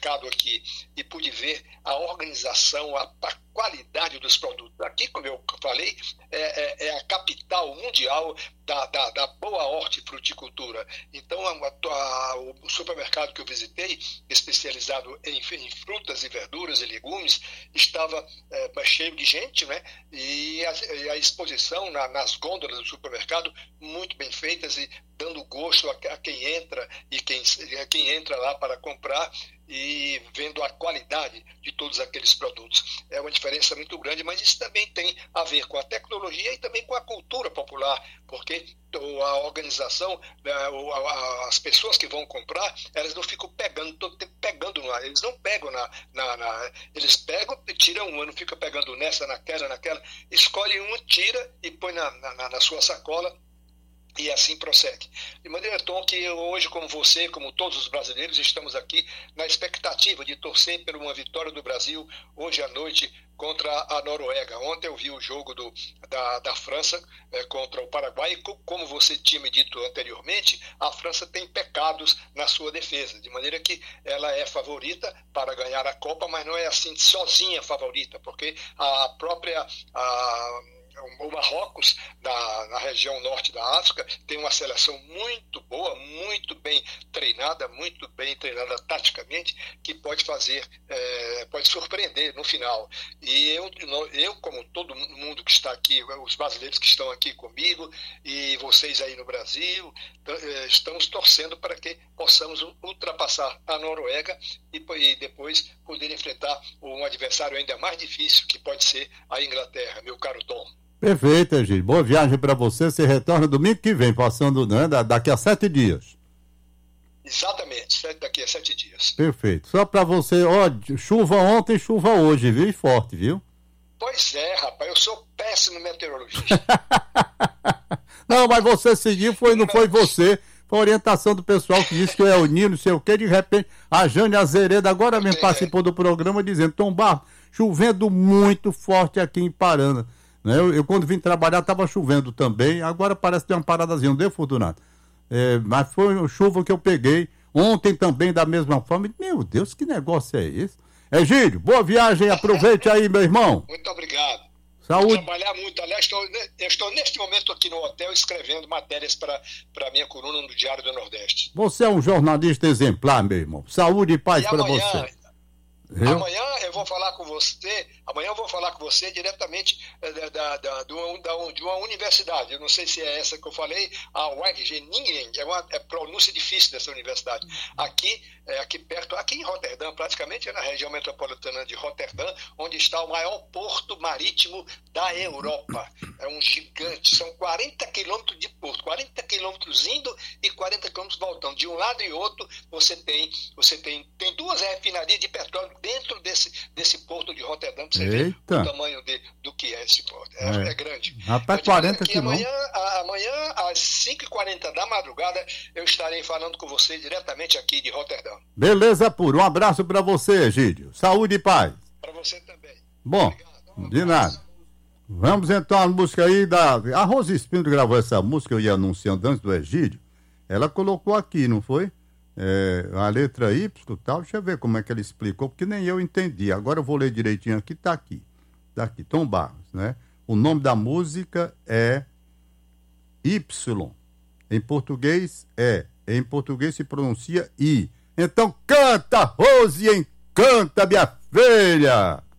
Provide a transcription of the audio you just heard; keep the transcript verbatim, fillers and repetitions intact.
supermercado aqui e pude ver a organização, a, a qualidade dos produtos. Aqui, como eu falei, é, é, é a capital mundial da, da, da boa hortifruticultura. Então, a, a, o supermercado que eu visitei, especializado em, em frutas e verduras e legumes, estava é, cheio de gente, né? E a, e a exposição na, nas gôndolas do supermercado muito bem feitas e dando gosto a, a quem entra e quem, a quem entra lá para comprar e vendo a qualidade de todos aqueles produtos. É uma diferença muito grande, mas isso também tem a ver com a tecnologia e também com a cultura popular, porque a organização, as pessoas que vão comprar, elas não ficam pegando, todo tempo pegando, eles não pegam na, na, na eles pegam e tiram uma, não fica pegando nessa, naquela, naquela, escolhe uma, tira e põe na, na, na sua sacola, e assim prossegue. De maneira, Tom, que hoje, como você, como todos os brasileiros, estamos aqui na expectativa de torcer por uma vitória do Brasil hoje à noite contra a Noruega. Ontem eu vi o jogo do, da, da França é, contra o Paraguai e, como você tinha me dito anteriormente, a França tem pecados na sua defesa, de maneira que ela é favorita para ganhar a Copa, mas não é assim sozinha favorita, porque a própria... A, o Marrocos, na, na região norte da África, tem uma seleção muito boa, muito bem treinada, muito bem treinada taticamente, que pode fazer, é, pode surpreender no final. E eu, eu, como todo mundo que está aqui, os brasileiros que estão aqui comigo, e vocês aí no Brasil, estamos torcendo para que possamos ultrapassar a Noruega e, e depois poder enfrentar um adversário ainda mais difícil, que pode ser a Inglaterra, meu caro Tom. Perfeito, Egídio. Boa viagem para você. Você retorna domingo que vem, passando, né, daqui a sete dias. Exatamente, daqui a sete dias. Perfeito. Só para você, ó, chuva ontem, chuva hoje, viu? E forte, viu? Pois é, rapaz, eu sou péssimo meteorologista. Não, mas você seguiu, foi, não foi você. Foi a orientação do pessoal que disse que eu é o Nino, não sei o quê. De repente, a Jane Azereda agora mesmo é. participou do programa dizendo: Tom Barros, chovendo muito forte aqui em Parana. Eu, eu quando vim trabalhar estava chovendo também, agora parece ter uma paradazinha, não deu, Fortunato? É, mas foi uma chuva que eu peguei ontem também da mesma forma. Meu Deus, que negócio é esse? Egídio, boa viagem, aproveite aí, meu irmão. Muito obrigado. Saúde. Vou trabalhar muito, aliás, estou, eu estou neste momento aqui no hotel escrevendo matérias para a minha coluna no Diário do Nordeste. Você é um jornalista exemplar, meu irmão. Saúde e paz para você. Eu? Amanhã eu vou falar com você, amanhã eu vou falar com você diretamente da, da, da, de, uma, da, de uma universidade. Eu não sei se é essa que eu falei, a U E G Ninguém, é uma é pronúncia difícil dessa universidade. Aqui, é, aqui perto, aqui em Roterdã, praticamente é na região metropolitana de Roterdã, onde está o maior porto marítimo da Europa. É um gigante, são quarenta quilômetros de porto, quarenta quilômetros indo e quarenta quilômetros voltando. De um lado e outro, você tem, você tem, tem duas refinarias de petróleo dentro desse, desse porto de Roterdã, para você ver o tamanho de, do que é esse porto. É, é. é grande. Rapaz, quarenta quilômetros. Amanhã, amanhã, às cinco e quarenta da madrugada, eu estarei falando com você diretamente aqui de Roterdã. Beleza, puro. Um abraço para você, Egídio. Saúde e paz. Para você também. Bom, um de nada. Vamos então a música aí da... A Rose Espíndola gravou essa música, eu ia anunciando antes do Egídio. Ela colocou aqui, não foi? É, a letra Y e tal, deixa eu ver como é que ele explicou, porque nem eu entendi. Agora eu vou ler direitinho aqui, tá aqui. Tá aqui, Tom Barros, né? O nome da música é Y. Em português é, em português se pronuncia I. Então canta, Rose, encanta, minha filha!